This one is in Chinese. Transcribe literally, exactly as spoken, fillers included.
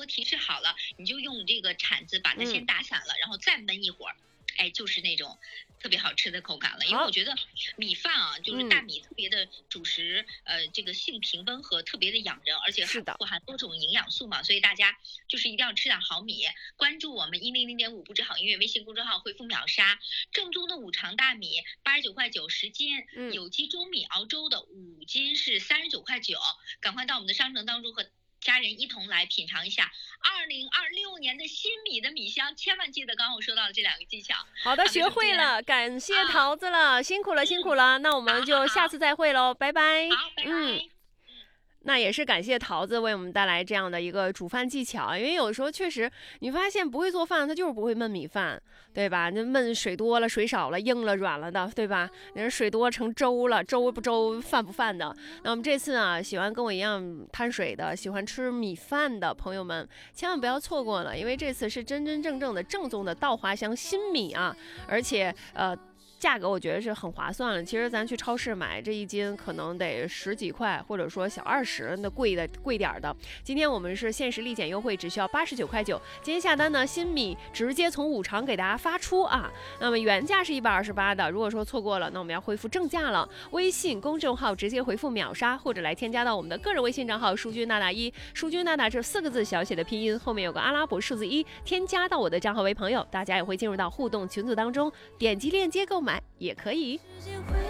提示好了，你就用这个铲子把它先打散了，嗯、然后再焖一会儿，哎，就是那种特别好吃的口感了。因为我觉得米饭啊，就是大米特别的主食，嗯、呃，这个性平温和，特别的养人，而且富含多种营养素嘛，所以大家就是一定要吃点好米。关注我们一零零点五不止好音乐微信公众号，回复秒杀，正宗的五常大米八十九块九十斤，嗯、有机中米熬粥的五斤是三十九块九，赶快到我们的商城当中和家人一同来品尝一下二零二六年的新米的米香，千万记得刚刚我说到的这两个技巧。 好的，学会了，感谢桃子了，啊、辛苦了，辛苦了。嗯、那我们就下次再会喽，拜拜。 好，拜拜。嗯。 那也是感谢桃子为我们带来这样的一个煮饭技巧，因为有时候确实你发现不会做饭，他就是不会焖米饭，对吧？那焖水多了、水少了、硬了、软了的，对吧？你说水多成粥了，粥不粥、饭不饭的。那我们这次啊，喜欢跟我一样贪水的、喜欢吃米饭的朋友们，千万不要错过了，因为这次是真真正正的正宗的稻花香新米啊，而且呃。价格我觉得是很划算了。其实咱去超市买这一斤可能得十几块，或者说小二十，那贵的贵点的。今天我们是限时立减优惠，只需要八十九块九。今天下单呢，新米直接从五常给大家发出啊。那么原价是一百二十八的，如果说错过了，那我们要恢复正价了。微信公众号直接回复秒杀，或者来添加到我们的个人微信账号淑君娜娜一，淑君娜娜这四个字小写的拼音后面有个阿拉伯数字一，添加到我的账号为朋友，大家也会进入到互动群组当中，点击链接购买也可以。